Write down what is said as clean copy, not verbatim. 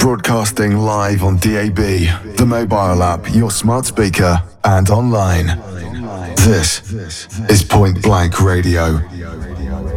Broadcasting live on DAB, the mobile app, your smart speaker, and online. This is Point Blank Radio.